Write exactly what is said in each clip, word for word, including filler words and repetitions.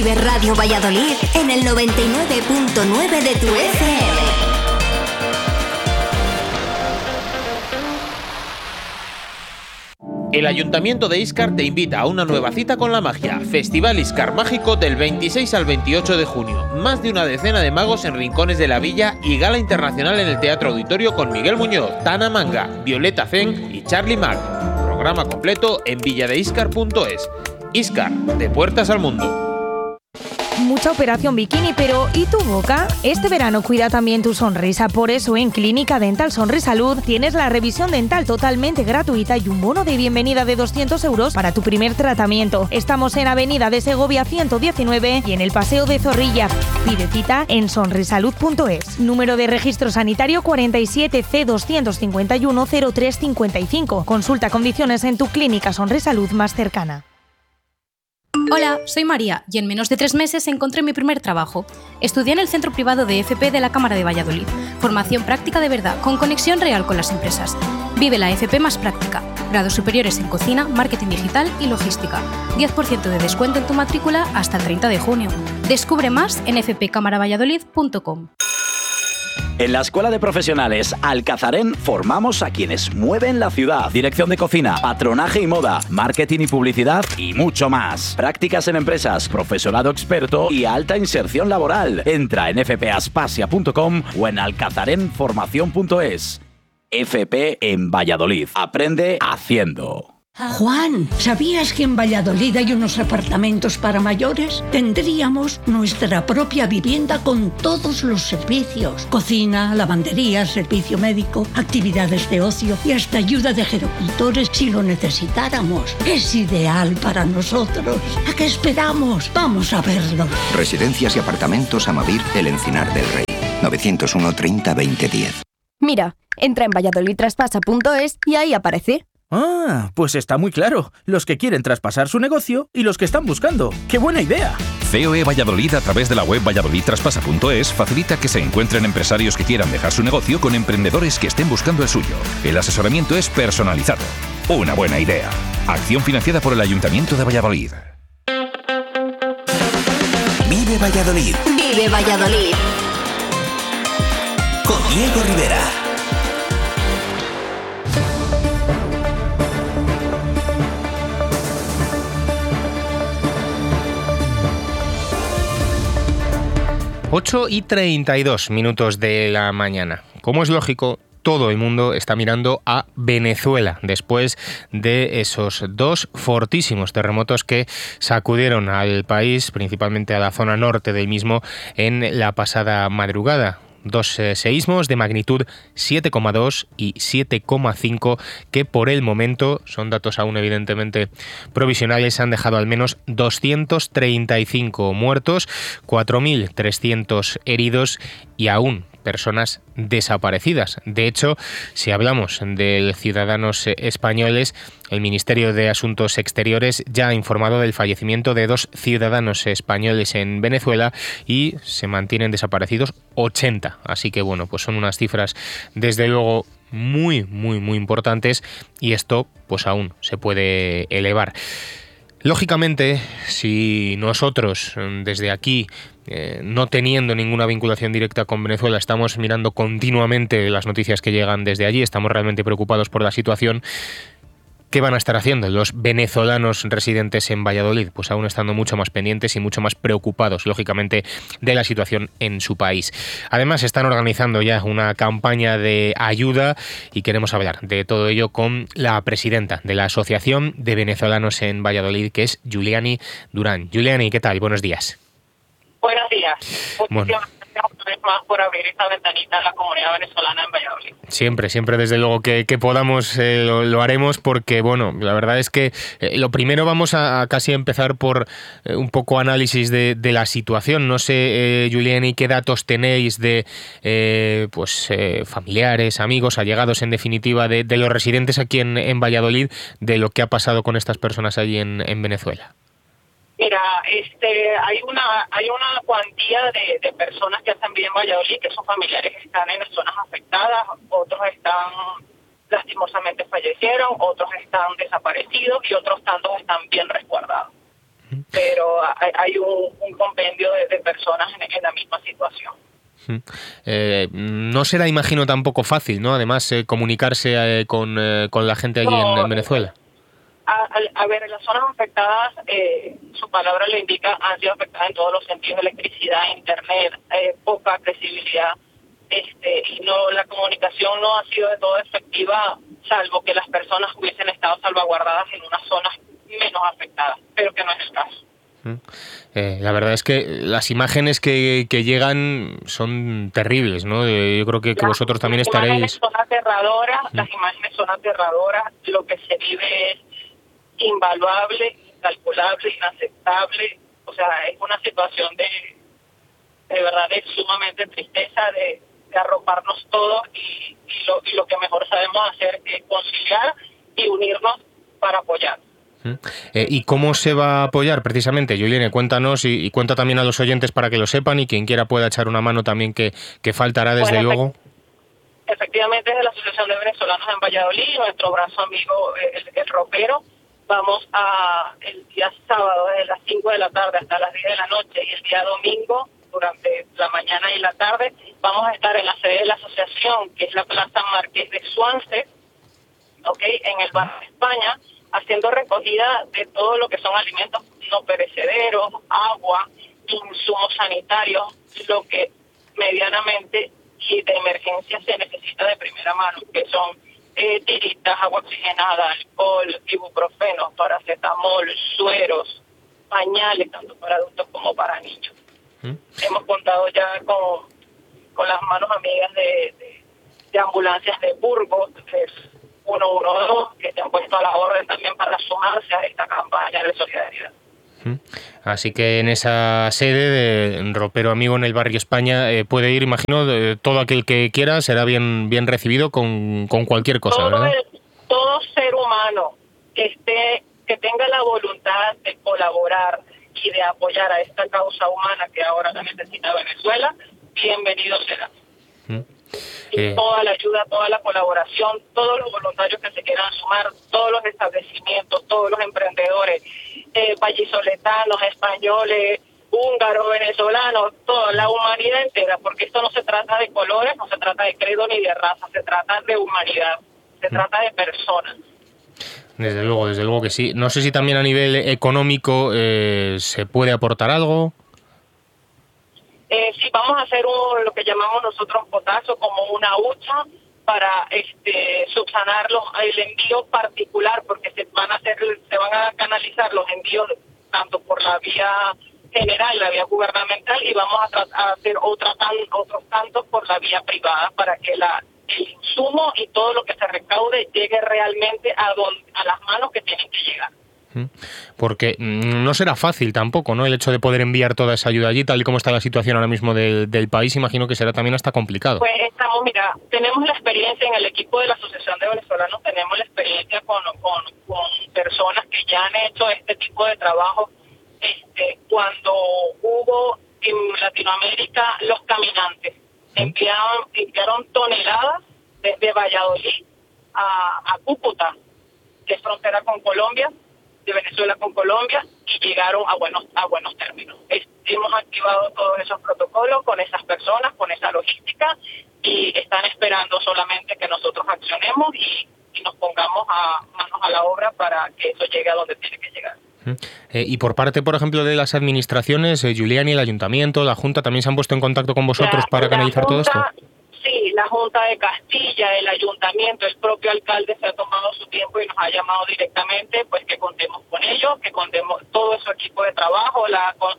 Radio Valladolid en el noventa y nueve punto nueve de tu F M. El Ayuntamiento de Íscar te invita a una nueva cita con la magia. Festival Íscar Mágico del veintiséis al veintiocho de junio. Más de una decena de magos en rincones de la villa y gala internacional en el Teatro Auditorio con Miguel Muñoz, Tana Manga, Violeta Zen y Charlie Mac. Programa completo en villadeíscar punto es. Íscar, de puertas al mundo. Mucha operación bikini, pero ¿y tu boca? Este verano cuida también tu sonrisa, por eso en Clínica Dental Sonrisalud tienes la revisión dental totalmente gratuita y un bono de bienvenida de doscientos euros para tu primer tratamiento. Estamos en Avenida de Segovia ciento diecinueve y en el Paseo de Zorrilla. Pide cita en sonrisalud punto es. Número de registro sanitario cuarenta y siete C doscientos cincuenta y uno cero tres cincuenta y cinco. Consulta condiciones en tu clínica Sonrisalud más cercana. Hola, soy María y en menos de tres meses encontré mi primer trabajo. Estudié en el Centro Privado de F P de la Cámara de Valladolid. Formación práctica de verdad, con conexión real con las empresas. Vive la F P más práctica. Grados superiores en cocina, marketing digital y logística. diez por ciento de descuento en tu matrícula hasta el treinta de junio. Descubre más en f p cámara valladolid punto com. En la Escuela de Profesionales Alcazarén formamos a quienes mueven la ciudad. Dirección de cocina, patronaje y moda, marketing y publicidad y mucho más. Prácticas en empresas, profesorado experto y alta inserción laboral. Entra en f p aspasia punto com o en alcazarén formación punto es. F P en Valladolid. Aprende haciendo. Juan, ¿sabías que en Valladolid hay unos apartamentos para mayores? Tendríamos nuestra propia vivienda con todos los servicios. Cocina, lavandería, servicio médico, actividades de ocio y hasta ayuda de gerocultores si lo necesitáramos. Es ideal para nosotros. ¿A qué esperamos? Vamos a verlo. Residencias y apartamentos Amavir, El Encinar del Rey. novecientos uno treinta veinte diez. Mira, entra en valladolid traspasa punto es y ahí aparece. Ah, pues está muy claro. Los que quieren traspasar su negocio y los que están buscando. ¡Qué buena idea! C O E Valladolid, a través de la web valladolid traspasa punto es, facilita que se encuentren empresarios que quieran dejar su negocio con emprendedores que estén buscando el suyo. El asesoramiento es personalizado. Una buena idea. Acción financiada por el Ayuntamiento de Valladolid. Vive Valladolid. Vive Valladolid. Con Diego Rivera. ocho y treinta y dos minutos de la mañana. Como es lógico, todo el mundo está mirando a Venezuela después de esos dos fortísimos terremotos que sacudieron al país, principalmente a la zona norte del mismo, en la pasada madrugada. Dos eh, seísmos de magnitud siete coma dos y siete coma cinco que por el momento, son datos aún evidentemente provisionales, han dejado al menos doscientos treinta y cinco muertos, cuatro mil trescientos heridos y aún personas desaparecidas. De hecho, si hablamos de ciudadanos españoles, el Ministerio de Asuntos Exteriores ya ha informado del fallecimiento de dos ciudadanos españoles en Venezuela y se mantienen desaparecidos ochenta. Así que bueno, pues son unas cifras desde luego muy, muy, muy importantes y esto pues aún se puede elevar. Lógicamente, si nosotros desde aquí, eh, no teniendo ninguna vinculación directa con Venezuela, estamos mirando continuamente las noticias que llegan desde allí, estamos realmente preocupados por la situación, ¿qué van a estar haciendo los venezolanos residentes en Valladolid? Pues aún estando mucho más pendientes y mucho más preocupados, lógicamente, de la situación en su país. Además, están organizando ya una campaña de ayuda y queremos hablar de todo ello con la presidenta de la Asociación de Venezolanos en Valladolid, que es Juliani Durán. Juliani, ¿qué tal? Buenos días. Buenos días. Bueno. Una vez más por abrir esta ventanita a la comunidad venezolana en Valladolid. Siempre, siempre desde luego que, que podamos eh, lo, lo haremos porque, bueno, la verdad es que eh, lo primero vamos a, a casi empezar por eh, un poco análisis de, de la situación. No sé, eh, Juliani, qué datos tenéis de eh, pues eh, familiares, amigos, allegados en definitiva de, de los residentes aquí en, en Valladolid, de lo que ha pasado con estas personas allí en, en Venezuela. Mira, este, hay una hay una cuantía de, de personas que hacen vida en Valladolid, que sus familiares están en zonas afectadas, otros están lastimosamente fallecieron, otros están desaparecidos y otros tantos están bien resguardados. pero hay, hay un, un compendio de, de personas en, en la misma situación. Eh, no será, imagino, tampoco fácil, ¿no? Además, eh, comunicarse eh, con, eh, con la gente allí no, en, en Venezuela. A, a, a ver, las zonas afectadas, eh, su palabra lo indica, han sido afectadas en todos los sentidos: electricidad, internet, eh, poca accesibilidad, este, y no, la comunicación no ha sido de todo efectiva, salvo que las personas hubiesen estado salvaguardadas en unas zonas menos afectadas, pero que no es el caso. Eh, la verdad es que las imágenes que, que llegan son terribles, ¿no? Eh, yo creo que, que vosotros también estaréis... Las imágenes son aterradoras, las imágenes son aterradoras, lo que se vive es invaluable, incalculable, inaceptable, o sea, es una situación de, de verdad, de sumamente tristeza, de, de arroparnos todos y, y, lo, y lo que mejor sabemos hacer es conciliar y unirnos para apoyar. Eh, ¿Y cómo se va a apoyar precisamente? Juliane, cuéntanos y, y cuenta también a los oyentes para que lo sepan, y quien quiera pueda echar una mano también, que, que faltará desde Bueno, luego. Efectivamente, desde la Asociación de Venezolanos en Valladolid, nuestro brazo amigo, el, el ropero, vamos a el día sábado desde las cinco de la tarde hasta las diez de la noche, y el día domingo durante la mañana y la tarde vamos a estar en la sede de la asociación, que es la Plaza Marqués de Suance, ¿okay? En el barrio de España, haciendo recogida de todo lo que son alimentos no perecederos, agua, insumos sanitarios, lo que medianamente y de emergencia se necesita de primera mano, que son eh, tiritas, agua oxigenada, alcohol, ibuprofeno, paracetamol, sueros, pañales, tanto para adultos como para niños. ¿Mm? Hemos contado ya con, con las manos amigas de, de, de ambulancias de Burgos, de uno uno dos, que se han puesto a la orden también para sumarse a esta campaña de solidaridad. Así que en esa sede de Ropero Amigo en el barrio España eh, puede ir, imagino, de, todo aquel que quiera será bien bien recibido con, con cualquier cosa, todo ¿verdad? El, todo ser humano que esté que tenga la voluntad de colaborar y de apoyar a esta causa humana que ahora la necesita Venezuela, bienvenido será. ¿Mm? Y eh. toda la ayuda, toda la colaboración, todos los voluntarios que se quieran sumar, todos los establecimientos, todos los emprendedores, eh, vallisoletanos, españoles, húngaros, venezolanos, toda la humanidad entera, porque esto no se trata de colores, no se trata de credo ni de raza, se trata de humanidad, se mm. trata de personas. Desde luego, desde luego que sí. No sé si también a nivel económico eh, se puede aportar algo. Eh, sí, vamos a hacer un, lo que llamamos nosotros potazo, como una hucha para este subsanar los, el envío particular, porque se van a hacer, se van a canalizar los envíos tanto por la vía general, la vía gubernamental, y vamos a, a hacer otra tan, otros tantos por la vía privada para que la el insumo y todo lo que se recaude llegue realmente a, don, a las manos que tienen que llegar. Porque no será fácil tampoco, ¿no? El hecho de poder enviar toda esa ayuda allí, tal y como está la situación ahora mismo del, del país, imagino que será también hasta complicado. Pues estamos, mira, tenemos la experiencia en el equipo de la Asociación de Venezolanos, tenemos la experiencia con, con, con personas que ya han hecho este tipo de trabajo. Este, cuando hubo en Latinoamérica los caminantes, enviaron, enviaron toneladas desde Valladolid a, a Cúcuta, que es frontera con Colombia, de Venezuela con Colombia, y llegaron a buenos a buenos términos. Es, hemos activado todos esos protocolos con esas personas, con esa logística, y están esperando solamente que nosotros accionemos y, y nos pongamos a manos a la obra para que eso llegue a donde tiene que llegar. Eh, y por parte, por ejemplo, de las administraciones, eh, Juliane, el Ayuntamiento, la Junta, ¿también se han puesto en contacto con vosotros la, para canalizar Junta, todo esto? Sí, la Junta de Castilla, el Ayuntamiento, el propio alcalde se ha tomado su tiempo y nos ha llamado directamente, pues que contemos con ellos, que contemos todo su equipo de trabajo, la con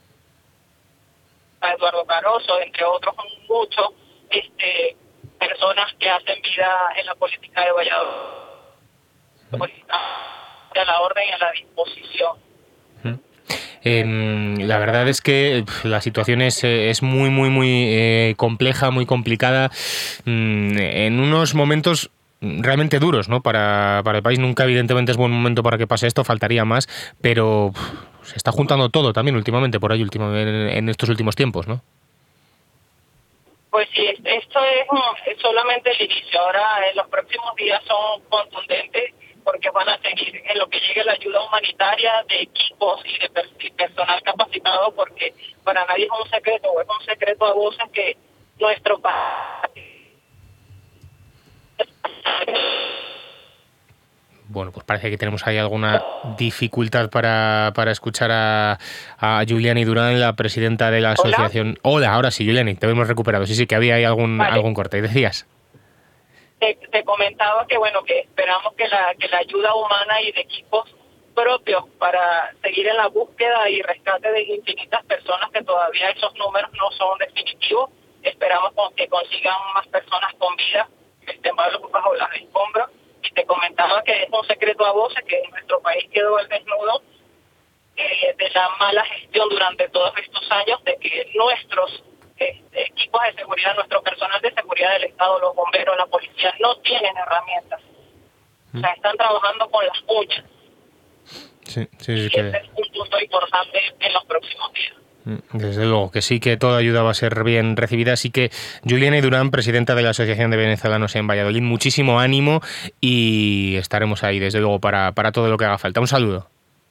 Eduardo Caroso, entre otros muchos este, personas que hacen vida en la política de Valladolid. Pues, a la orden y a la disposición. Eh, la verdad es que la situación es, es muy, muy, muy eh, compleja, muy complicada, mm, en unos momentos realmente duros, ¿no? Para, para el país. Nunca, evidentemente, es buen momento para que pase esto, faltaría más, pero uf, se está juntando todo también últimamente, por ahí, último, en, en estos últimos tiempos, ¿no? Pues sí, esto es, es solamente el inicio. Ahora, en los próximos días son contundentes. porque van a seguir en lo que llegue la ayuda humanitaria de equipos y de per- y personal capacitado, porque para nadie es un secreto, o es un secreto a voces que nuestro país... Bueno, pues parece que tenemos ahí alguna dificultad para, para escuchar a, a Giuliani Durán, la presidenta de la asociación. Hola, Hola ahora sí, Giuliani, te hemos recuperado. Sí, sí, que había ahí algún, Vale. algún corte. Decías. Te, te comentaba que bueno que esperamos que la que la ayuda humana y de equipos propios para seguir en la búsqueda y rescate de infinitas personas, que todavía esos números no son definitivos. Esperamos con, que consigan más personas con vida que estén bajo, bajo las escombros. Y te comentaba que es un secreto a voces que en nuestro país quedó al desnudo eh, de la mala gestión durante todos estos años, de que nuestros eh, equipos de seguridad, nuestro personal de seguridad del Estado, los bomberos, la policía, no tienen herramientas. O sea, están trabajando con las uñas. Sí, sí, sí. Y Que... ese es un punto importante en los próximos días. Desde luego, que sí que toda ayuda va a ser bien recibida. Así que Giuliani Durán, presidenta de la Asociación de Venezolanos en Valladolid, muchísimo ánimo y estaremos ahí, desde luego, para, para todo lo que haga falta. Un saludo.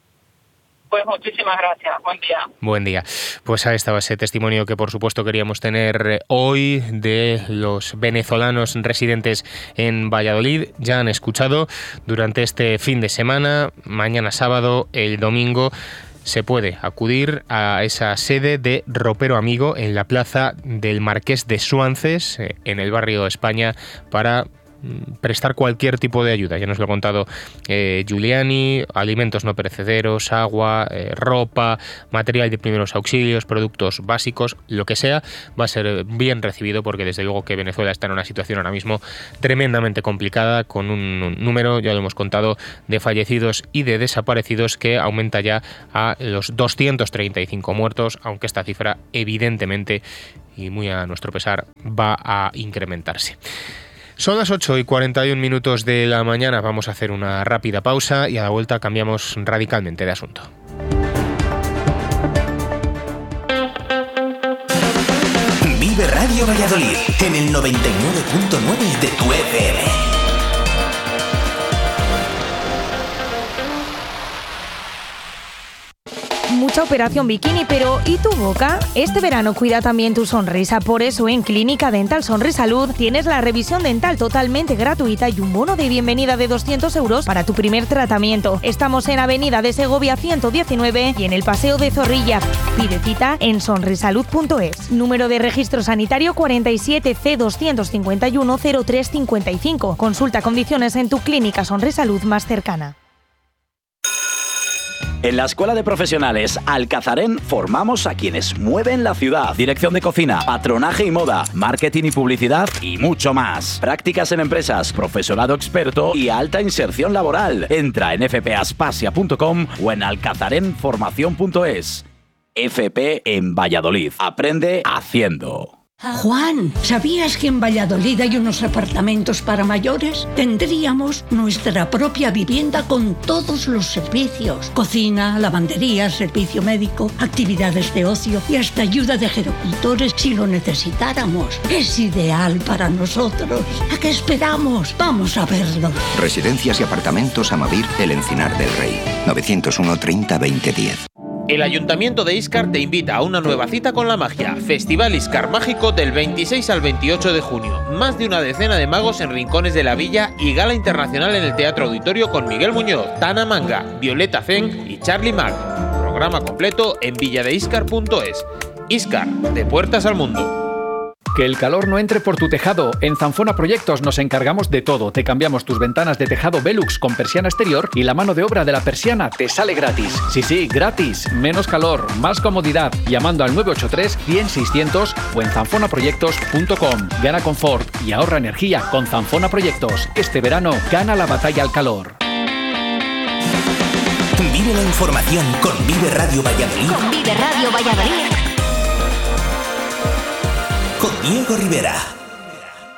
Pues muchísimas gracias. Buen día. Buen día. Pues ahí estaba ese testimonio que por supuesto queríamos tener hoy de los venezolanos residentes en Valladolid. Ya han escuchado durante este fin de semana, mañana sábado, el domingo, se puede acudir a esa sede de Ropero Amigo en la plaza del Marqués de Suances, en el barrio España, para prestar cualquier tipo de ayuda. Ya nos lo ha contado eh, Giuliani: alimentos no perecederos, agua, eh, ropa, material de primeros auxilios, productos básicos, lo que sea, va a ser bien recibido, porque desde luego que Venezuela está en una situación ahora mismo tremendamente complicada, con un, un número, ya lo hemos contado, de fallecidos y de desaparecidos que aumenta ya a los doscientos treinta y cinco muertos, aunque esta cifra evidentemente, y muy a nuestro pesar, va a incrementarse. Son las ocho y cuarenta y un minutos de la mañana. Vamos a hacer una rápida pausa y a la vuelta cambiamos radicalmente de asunto. Vive Radio Valladolid en el noventa y nueve punto nueve de tu F M. Mucha operación bikini, pero ¿y tu boca? Este verano cuida también tu sonrisa. Por eso en Clínica Dental Sonrisalud tienes la revisión dental totalmente gratuita y un bono de bienvenida de doscientos euros para tu primer tratamiento. Estamos en Avenida de Segovia ciento diecinueve y en el Paseo de Zorrilla. Pide cita en sonrisalud punto es. Número de registro sanitario cuarenta y siete C doscientos cincuenta y uno cero tres cincuenta y cinco. Consulta condiciones en tu clínica Sonrisalud más cercana. En la Escuela de Profesionales Alcazarén formamos a quienes mueven la ciudad. Dirección de cocina, patronaje y moda, marketing y publicidad y mucho más. Prácticas en empresas, profesorado experto y alta inserción laboral. Entra en f p aspasia punto com o en alcazaren formación punto es. F P en Valladolid. Aprende haciendo. Juan, ¿sabías que en Valladolid hay unos apartamentos para mayores? Tendríamos nuestra propia vivienda con todos los servicios: cocina, lavandería, servicio médico, actividades de ocio y hasta ayuda de gerocultores si lo necesitáramos. Es ideal para nosotros. ¿A qué esperamos? Vamos a verlo. Residencias y apartamentos Amavir, El Encinar del Rey. novecientos uno treinta veinte diez. El Ayuntamiento de Íscar te invita a una nueva cita con la magia. Festival Íscar Mágico del veintiséis al veintiocho de junio. Más de una decena de magos en rincones de la villa y gala internacional en el Teatro Auditorio con Miguel Muñoz, Tana Manga, Violeta Zen y Charlie Mag. Programa completo en villadeíscar punto es. Íscar, de puertas al mundo. Que el calor no entre por tu tejado. En Zanfona Proyectos nos encargamos de todo. Te cambiamos tus ventanas de tejado Velux con persiana exterior y la mano de obra de la persiana te sale gratis. Sí, sí, gratis. Menos calor, más comodidad. Llamando al nueve ocho tres, cien, seiscientos o en zanfona proyectos punto com. Gana confort y ahorra energía con Zanfona Proyectos. Este verano gana la batalla al calor. Vive la información con Vive Radio Valladolid. Con Vive Radio Valladolid. Con Diego Rivera.